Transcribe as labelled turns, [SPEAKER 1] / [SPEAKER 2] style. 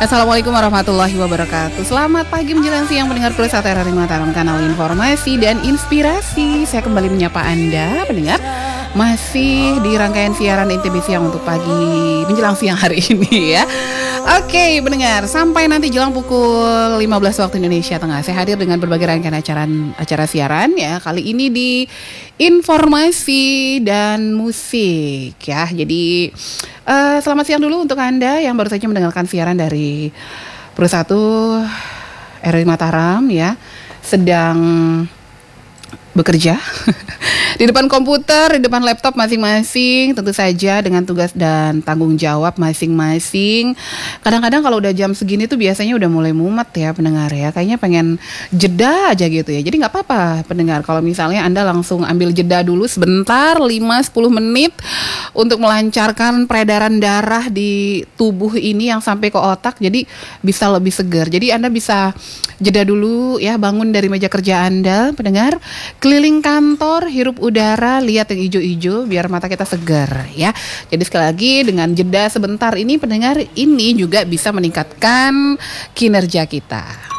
[SPEAKER 1] Assalamualaikum warahmatullahi wabarakatuh. Selamat pagi menjelang siang pendengar Plus RRI Mataram, kanal informasi dan inspirasi. Saya kembali menyapa Anda pendengar, masih di rangkaian siaran NTB Siang untuk pagi menjelang siang hari ini ya. Oke pendengar, sampai nanti jelang pukul 15 waktu Indonesia Tengah saya hadir dengan berbagai rangkaian acara siaran ya. Kali ini di informasi dan musik ya. Jadi selamat siang dulu untuk Anda yang baru saja mendengarkan siaran dari Pro 1 RRI Mataram ya, sedang bekerja di depan komputer, di depan laptop masing-masing, tentu saja dengan tugas dan tanggung jawab masing-masing. Kadang-kadang kalau udah jam segini tuh biasanya udah mulai mumet ya pendengar ya, kayaknya pengen jeda aja gitu ya. Jadi gak apa-apa pendengar kalau misalnya Anda langsung ambil jeda dulu sebentar 5-10 menit untuk melancarkan peredaran darah di tubuh ini yang sampai ke otak, jadi bisa lebih segar. Jadi Anda bisa jeda dulu ya, bangun dari meja kerja Anda pendengar, keliling kantor, hirup udara, lihat yang hijau-hijau biar mata kita segar ya. Jadi sekali lagi dengan jeda sebentar ini pendengar, ini juga bisa meningkatkan kinerja kita.